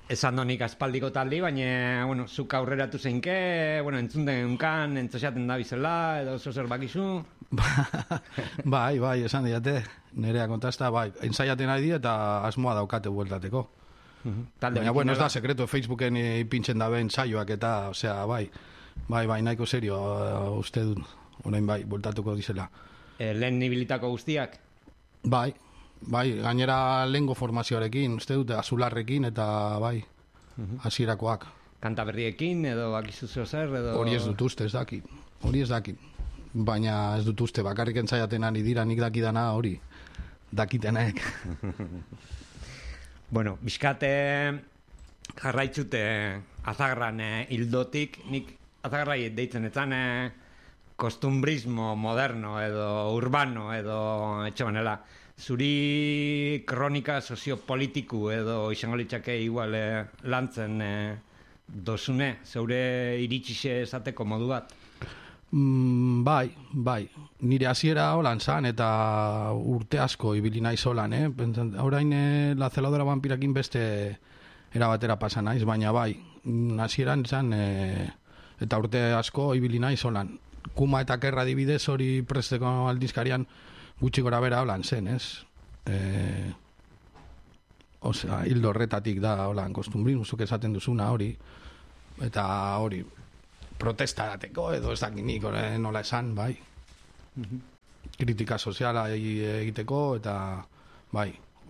Esan donik aspaldiko taldi, baina, bueno, zuk aurreratu zeinke, bueno, entzunten unkan, entzosaten da bizela, edo zer bakizu? Bai, esan diate, nerea kontasta, bai, ensaiaten nahi di eta asmoa daukate bueltateko. Baina, bueno, ez da sekreto, Facebooken ipintzen dabe ensaioak eta, osea, bai, nahiko serio, uste dut, orain bai, bueltatuko dizela. Lehen nibilitako guztiak? Bai, gainera lehengo formazioarekin, uste dute, azularrekin eta bai, hasierakoak. Kanta berriekin edo bakizu zer edo... Hori ez dut uste, ez dakit. Baina ez dut uste, bakarrik entzaiaten ari dira, nik dakidana hori, dakitenek. Bueno, bizkate jarraitzute Azagarran hildotik, nik Azagarrai deitzen etzan kostumbrismo moderno edo urbano edo etxebanela. Zuri kronika soziopolitiku edo izango litzake igual lantzen dozune, zeure iritsixe esateko modu bat? Bai. Nire hasiera holan zan eta urte asko ibili naiz holan, Orain La celadora vampirakin beste erabatera pasa naiz, baina bai, hasieran zan eta urte asko ibili naiz holan. Kuma eta Kerra adibidez hori presteko aldizkarian gutxi gora bera holan zen, ez? Osea, hildo horretatik da holan kostumbrismo, zuk esaten duzuna hori, eta hori protestarateko edo ez dakit nik nola esan, bai. Kritika soziala egiteko eta bai.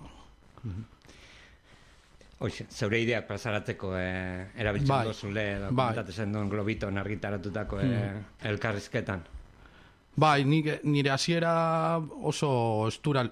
Hoxe, zeure ideak plazaratzeko erabiltzen dozule edo komentatzen duen Globiton argitaratutako elkarrizketan. Bai, nire hasiera oso estura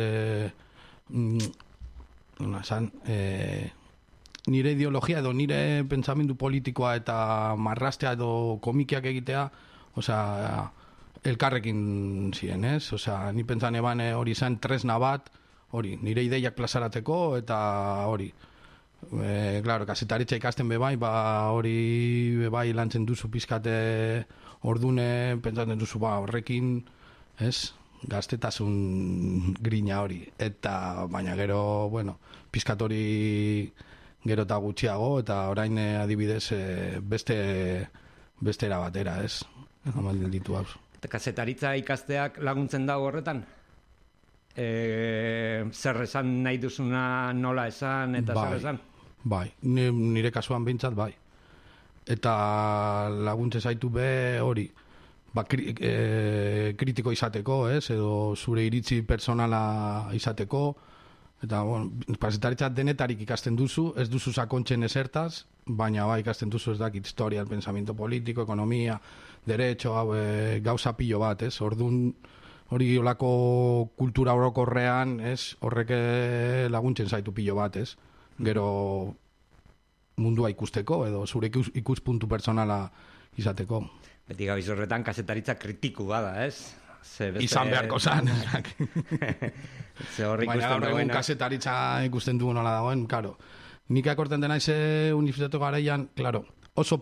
nire ideologia edo nire pentsamendu politikoa eta marrastea edo komikiak egitea, osea, elkarrekin ziren, ez? Osea, ni pentsan eban hori zen tresna bat, hori, nire ideiak plazarateko eta hori. Claro, kasetaritza ikasten bebai, hori bebai lantzen duzu pizkate ordune, pentsatzen duzu horrekin, ez? Gaztetasun grina hori. Eta baina gero, bueno, pizkat hori gero eta gutxiago, eta orain adibidez beste erabatera, ez? Amal ditu hau. Eta kasetaritza ikasteak laguntzen dago horretan? Zer esan nahi duzuna nola esan eta zer esan? Bai, nire kasuan behintzat bai. Eta laguntze zaitu be hori, kritiko izateko, ez? Edo zure iritzi personala izateko. Eta, bueno, kasetaritza denetarik ikasten duzu, ez duzu sakontzen esertaz, baina bai ikasten duzu ez dakit historia, pensamiento politiko, ekonomia, derecho, gauza pilo bat, ez? Orduan hori olako kultura orokorrean, ez? Horrek laguntzen zaitu pilo bat, ez? Gero mundua ikusteko edo zure ikuspuntu personala izateko. Beti gabiz horretan kasetaritza kritiku bada, ez? Izan beharko zan. Baina gaur egun kasetaritza ikusten dugu nola dagoen, claro. Nik akorten dena unibertsitate garaian, claro, oso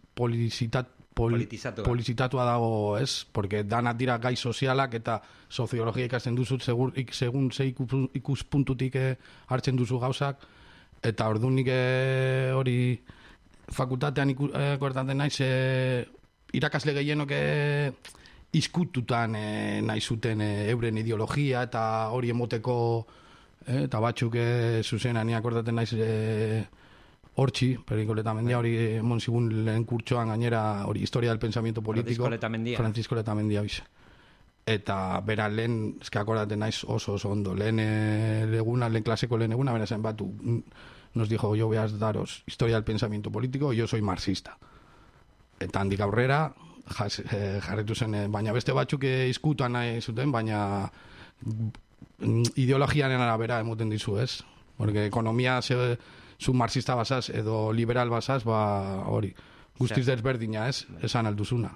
politizitatua dago, ez? Porque danak dira gai sozialak eta soziologia ikasten duzu, segun ze ikuspuntutik hartzen duzu gauzak, eta orduan nik hori fakultatean akortaten naiz irakasle gehienok izkututan nahi zuten euren ideologia eta hori emoteko eta batzuk zuzena ni akordaten naiz hortzi, Francisco Letamendia hori emon zigun lehen kurtsoan gainera hori historia del pensamiento político Francisco Letamendia bize. Eta bera lehen akordaten naiz oso ondo lehen klaseko lehen eguna bera zen batu nos dijo yo voy a daros historia del pensamiento político, yo soy marxista. Eta handik aurrera jarretu zen, baina beste batzuk izkutuan nahi zuten, baina ideologianen arabera emoten dizu, ez? Porque ekonomia zu marxista basaz edo liberal basaz, hori, guztiz desberdina, ez? Esan alduzuna.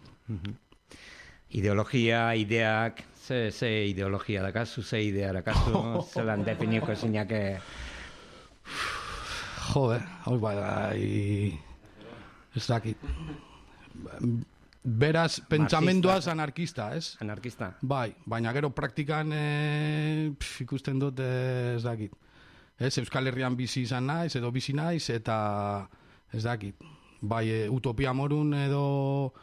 Ideologia, ideak, ze ideologia dakazu, ze idea dakazu, zelan definioko ezinak... Jode, hau ez dakit. Beraz, pentsamenduaz anarkista, ez? Anarkista. Bai, baina gero praktikan ikusten dut ez dakit. Euskal Herrian bizi izan naiz, edo bizi naiz, eta ez dakit, bai, utopia morun edo,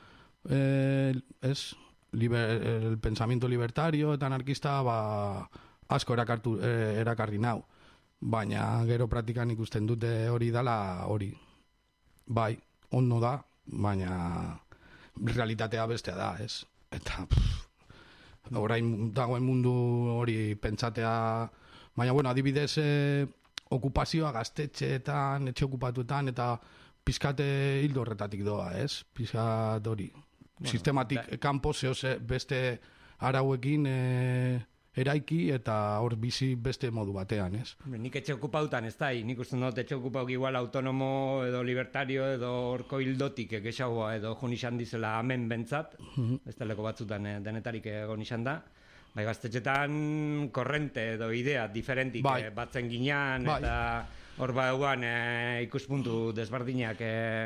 el pensamiento libertario eta anarkista, asko erakarri nau. Baina gero praktikan ikusten dute hori dala hori. Bai, ondo da, baina realitatea bestea da, ez? Eta orain dagoen mundu hori pentsatea, baina bueno, adibidez okupazioa gaztetxeetan, etxe okupatuetan, eta pizkate hildo horretatik doa, ez? Pizkat hori. Bueno, sistematik kanpo zehose beste arauekin eraiki eta hor bizi beste modu batean, ez? Nik etxe okupautan ez da, nik uste dut etxe okupauk igual autonomo edo libertario edo horko hildotik egexagoa edo jon izan dizela hemen bentsat, ez taleko batzutan denetarik egon izan da, bai gaztetxetan korrente edo idea diferentik batzen ginean, eta hor bauan ikuspuntu desberdinak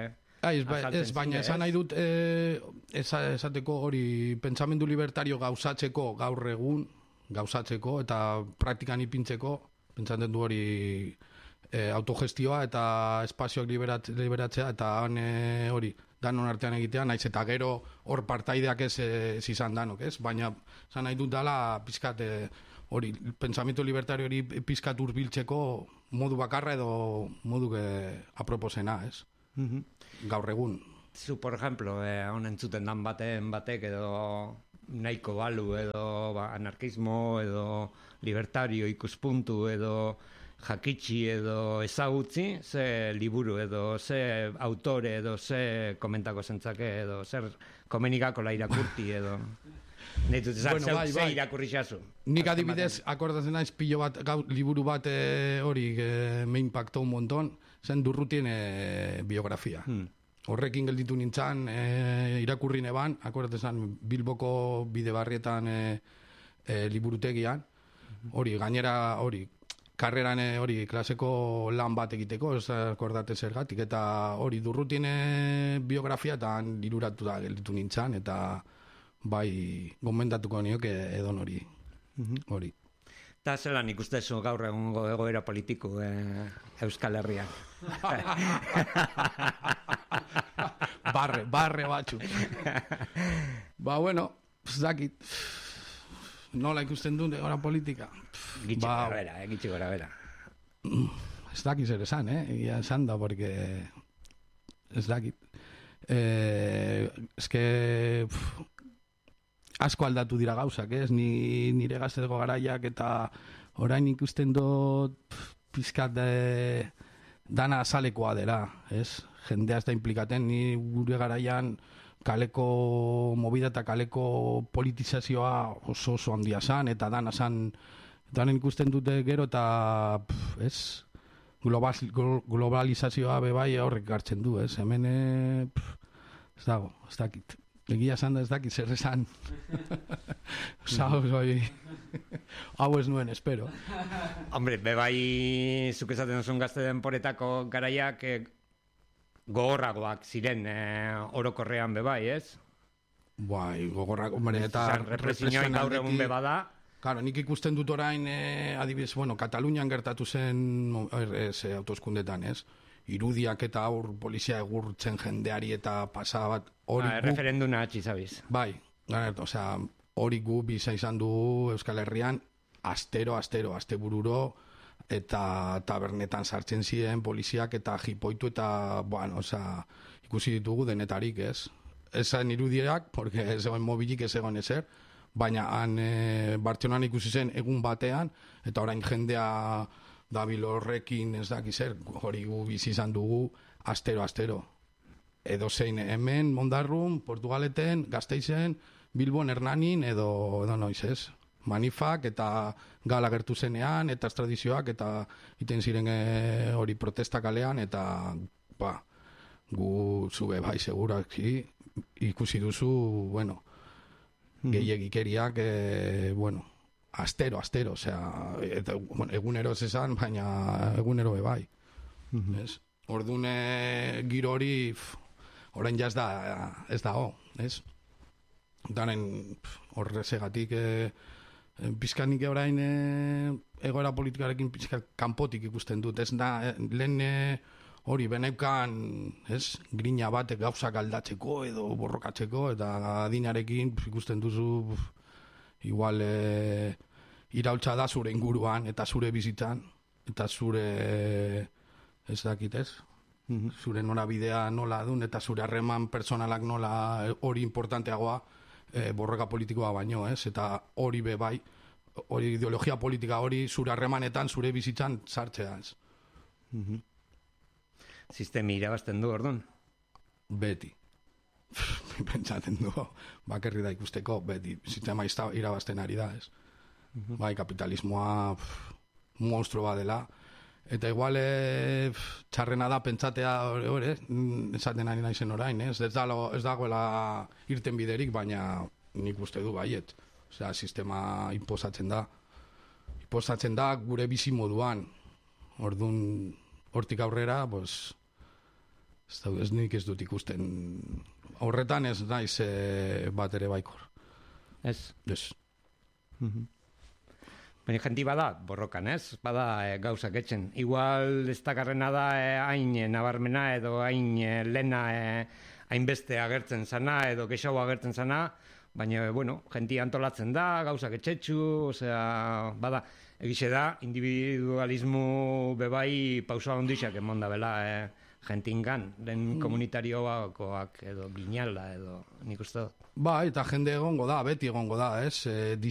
baina esan nahi dut esateko hori pentsamendu libertario gauzatzeko gaur egun, gauzatzeko eta praktikan ipintzeko, pentsatzen du hori autogestioa eta espazioak liberatzea eta hori danon artean egitea, naiz eta gero hor partaideak ez izan danok, ez? Baina esan nahi dut dala pizkat hori pentsamendu libertario hori pizkat urbiltzeko modu bakarra edo modu aproposena, ez? Gaur egun. Zu, por ejemplo, honen zuten dan batek edo nahiko balu edo anarkismo edo libertario ikuspuntu edo jakitsi edo ezagutzi, ze liburu edo ze autore edo ze komentako zentzake edo zer komenikakola irakurti edo nahitut ze irakurri xazu. Nik adibidez akordatzen naiz pilo bat liburu bat hori me impactó un montón, zen Durrutien biografia. Horrekin gelditu nintzen, irakurri neban, akordatzen Bilboko Bidebarrietan liburutegian, hori, gainera, hori, karreran hori klaseko lan bat egiteko, ez akordate zergatik, eta hori Durrutien biografia eta liruratu da gelditu nintzen, eta bai, gomendatuko nioke edon hori. Hori. Eta zelan ikustezu gaur egungo egoera politiko Euskal Herrian? barre batzu. Bueno, ez dakit, nola ikusten dut egoera politika? Gitxe gora bera. Ez dakit zer esan, egia esan da, porque ez dakit. Ez que asko aldatu dira gauzak, ez? Nire gazteko garaiak eta orain ikusten dut pizkat dana azalekoa dela, ez? Jendea ez da implikaten, ni gure garaian kaleko movida eta kaleko politizazioa oso handia zan, eta dana zan, danen ikusten dute gero eta, ez? Globalizazioa bebai horrek gartzen du, ez? Hemen, ez dago, ez dakit. Egia esan da ez dakit zer esan. Hau ez nuen, espero. Hombre, bebai zuk esaten duzun gazte denporetako garaiak gogorragoak ziren orokorrean bebai, ez? Bai, gogorrak, hombre, eta represioen gaur egun beba da. Claro, nik ikusten dut orain, adibidez, bueno, Katalunian gertatu zen autoskundetan, ez? Irudiak eta aur polizia egurtzen jendeari eta pasa bat hori referenduna atxizabiz. Bai, osea, hori gu biza izan du Euskal Herrian astero, astebururo eta tabernetan sartzen ziren poliziak eta jipoitu eta, bueno, osea, ikusi ditugu denetarik, ez? Esan irudiak, porque ez egon mobilik ez egon ezer, baina han Bartzelonan ikusi zen egun batean eta orain jendea dabil horrekin ez dakiz zer, hori gu bizi izan dugu astero. Edo zein hemen, Mondarrun, Portugaleten, Gasteizen, Bilbon, Hernanin, edo noiz ez. Manifak eta gala gertu zenean, eta estradizioak, eta iten ziren hori protesta kalean, eta gu zube bai segurak ikusi duzu, bueno, gehiagikeriak, bueno, astero, osea, egunero zesan, baina egunero bai. Ordune giro hori, orain ja ez da, ez? Danen horrezegatik Pizkanik orain egoera politikarekin pizkat kanpotik ikusten dut. Ez da, lehen hori beneukan, ez, grina batek gauzak aldatzeko edo borrokatzeko, eta adinarekin ikusten duzu igual iraultza da zure inguruan eta zure bizitzan eta zure ez dakit ez zure norabidea nola dun eta zure harreman personalak nola hori importanteagoa borroka politikoa baino, ez? Eta hori be bai, hori ideologia politika hori zure harremanetan, zure bizitzan sartzea, ez? Sistemi irabazten du, orduan? Beti. Pentsatzen du, bakerri da ikusteko, beti. Sistema irabazten ari da, ez? Bai, kapitalismoa monstruo bat dela. Eta igual txarrena da pentsatea hori, esaten ari naizen orain, ez dagoela irten biderik, baina nik uste du baiet. Osea, sistema imposatzen da gure bizi moduan. Orduan, hortik aurrera, pues, ez nik ez dut ikusten. Horretan ez naiz bat ere baikor. Ez? Ez. Baina jenti bada borrokan, ez? Bada gauzak etxen. Igual ez dakarrena da hain nabarmena edo hain lena hainbeste agertzen zana edo kexau agertzen zana, baina, bueno, jenti antolatzen da, gauzak etxetxu, osea, bada, egixe da, individualismo bebai pausa ondixak emon da bela jentingan, den komunitarioakoak edo ginala edo nik uste dut. Ba, eta jende egongo da, beti egongo da, ez?